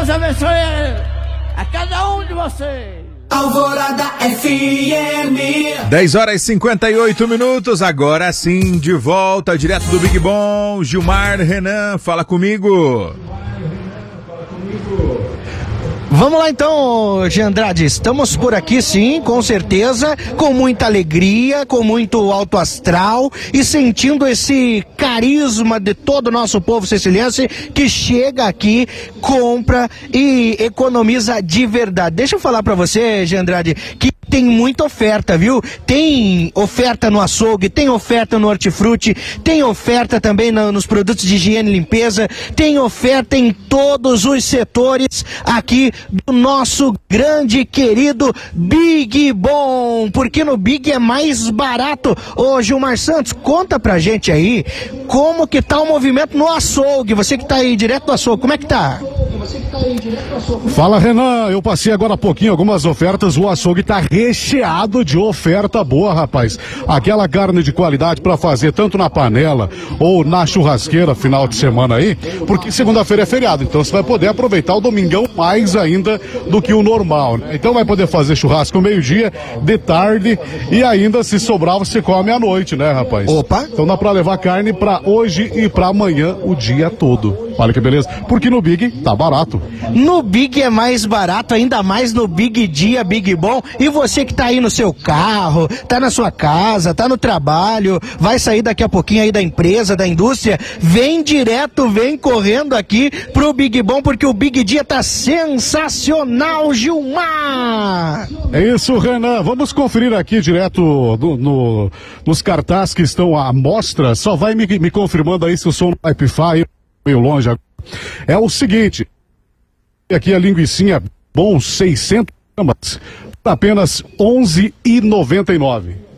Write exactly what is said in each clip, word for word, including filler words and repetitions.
abençoe a cada um de vocês. Alvorada F M. dez horas e cinquenta e oito minutos, agora sim, de volta, direto do Big Bom. Gilmar Renan, fala comigo. Vamos lá então, Giandrade, estamos por aqui sim, com certeza, com muita alegria, com muito alto astral e sentindo esse carisma de todo o nosso povo siciliense que chega aqui, compra e economiza de verdade. Deixa eu falar pra você, Giandrade, que tem muita oferta, viu? Tem oferta no açougue, tem oferta no hortifruti, tem oferta também no, nos produtos de higiene e limpeza, tem oferta em todos os setores aqui do nosso grande querido Big Bom, porque no Big é mais barato. Ô Gilmar Santos, conta pra gente aí como que tá o movimento no açougue, você que tá aí direto do açougue, como é que tá? Fala, Renan, eu passei agora há pouquinho algumas ofertas, o açougue tá recheado de oferta boa, rapaz. Aquela carne de qualidade para fazer tanto na panela ou na churrasqueira final de semana aí, porque segunda-feira é feriado, então você vai poder aproveitar o domingão mais ainda do que o normal, né? Então vai poder fazer churrasco meio-dia, de tarde e ainda se sobrar você come à noite, né, rapaz? Opa! Então dá pra levar carne pra hoje e pra amanhã o dia todo. Olha que beleza, porque no Big tá barato. No Big é mais barato, ainda mais no Big Dia, Big Bom. E você que tá aí no seu carro, tá na sua casa, tá no trabalho, vai sair daqui a pouquinho aí da empresa, da indústria, vem direto, vem correndo aqui pro Big Bom, porque o Big Dia tá sensacional, Gilmar! É isso, Renan. Vamos conferir aqui direto no, no, nos cartazes que estão à mostra. Só vai me, me confirmando aí se o som do Wi-Fi meio longe agora. É o seguinte, aqui a linguicinha bom seiscentos gramas, por apenas onze reais e noventa e nove centavos.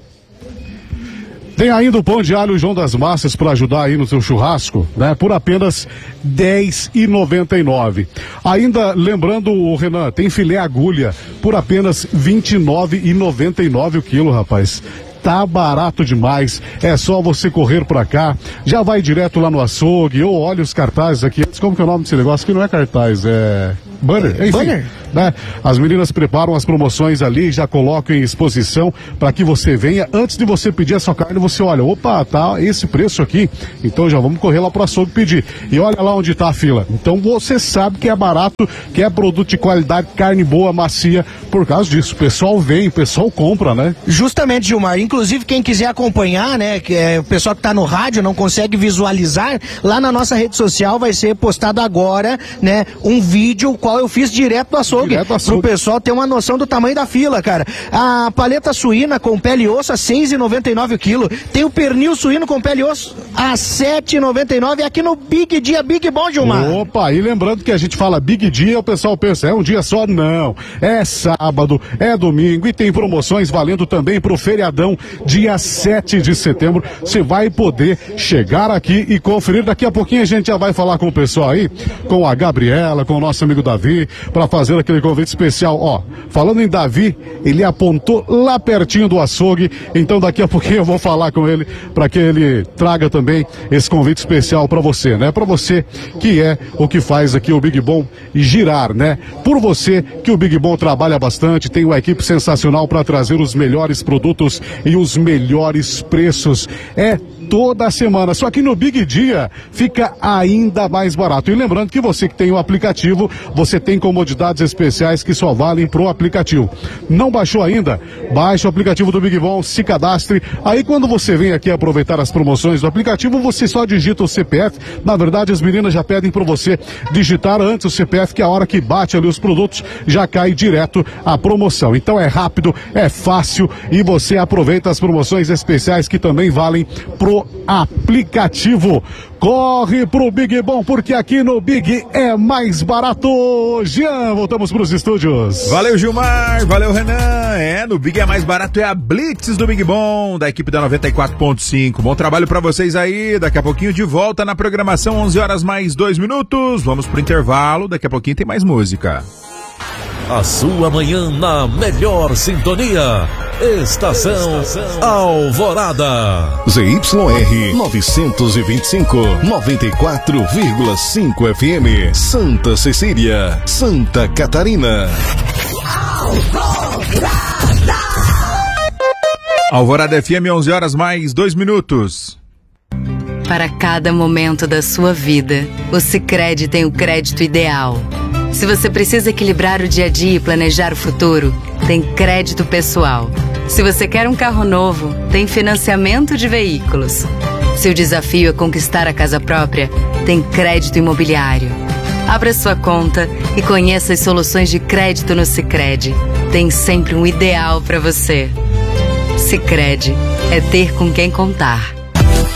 Tem ainda o pão de alho João das Massas para ajudar aí no seu churrasco, né? Por apenas dez reais e noventa e nove centavos. Ainda lembrando, o Renan, tem filé agulha por apenas vinte e nove reais e noventa e nove centavos o quilo, rapaz. Tá barato demais, é só você correr pra cá, já vai direto lá no açougue, ou olha os cartazes aqui, como que é o nome desse negócio? Que não é cartaz, é banner, enfim, banner. Né? As meninas preparam as promoções ali, já colocam em exposição para que você venha, antes de você pedir a sua carne, você olha, opa, tá esse preço aqui, então já vamos correr lá pro açougue pedir, e olha lá onde tá a fila, então você sabe que é barato, que é produto de qualidade, carne boa, macia, por causa disso, o pessoal vem, o pessoal compra, né? Justamente, Gilmar, inclusive quem quiser acompanhar, né, que é o pessoal que tá no rádio, não consegue visualizar, lá na nossa rede social vai ser postado agora, né, um vídeo, qual eu fiz direto do açougue, direto do açougue. Pro pessoal ter uma noção do tamanho da fila, cara. A paleta suína com pele e osso a seis reais e noventa e nove centavos o quilo, tem o pernil suíno com pele e osso a sete reais e noventa e nove centavos, aqui no Big Dia, Big Bom, Gilmar. Opa, e lembrando que a gente fala Big Dia, o pessoal pensa, é um dia só? Não, é sábado, é domingo e tem promoções valendo também pro feriadão, dia sete de setembro, você vai poder chegar aqui e conferir. Daqui a pouquinho a gente já vai falar com o pessoal aí, com a Gabriela, com o nosso amigo Davi, para fazer aquele convite especial. Ó, falando em Davi, ele apontou lá pertinho do açougue, então daqui a pouquinho eu vou falar com ele para que ele traga também esse convite especial para você, né? Para você que é o que faz aqui o Big Bom girar, né? Por você que o Big Bom trabalha bastante, tem uma equipe sensacional para trazer os melhores produtos e os melhores preços. É toda semana, só que no Big Dia fica ainda mais barato. E lembrando que você que tem o aplicativo, você tem comodidades especiais que só valem pro aplicativo. Não baixou ainda? Baixe o aplicativo do Big Bom, se cadastre. Aí quando você vem aqui aproveitar as promoções do aplicativo, você só digita o C P F. Na verdade, as meninas já pedem para você digitar antes o C P F, que a hora que bate ali os produtos, já cai direto a promoção. Então é rápido, é fácil e você aproveita as promoções especiais que também valem pro aplicativo. Corre pro Big Bom, porque aqui no Big é mais barato. Jean, voltamos pros estúdios. Valeu, Gilmar, valeu, Renan. É, no Big é mais barato, é a Blitz do Big Bom, da equipe da noventa e quatro ponto cinco. Bom trabalho pra vocês aí, daqui a pouquinho de volta na programação, onze horas mais dois minutos. Vamos pro intervalo, daqui a pouquinho tem mais música. A sua manhã na melhor sintonia. Estação, Estação Alvorada. Z Y R novecentos e vinte e cinco, noventa e quatro vírgula cinco F M. Santa Cecília, Santa Catarina. Alvorada. Alvorada F M, onze horas mais dois minutos. Para cada momento da sua vida, o Sicredi tem o crédito ideal. Se você precisa equilibrar o dia a dia e planejar o futuro, tem crédito pessoal. Se você quer um carro novo, tem financiamento de veículos. Se o desafio é conquistar a casa própria, tem crédito imobiliário. Abra sua conta e conheça as soluções de crédito no Sicredi. Tem sempre um ideal para você. Sicredi é ter com quem contar.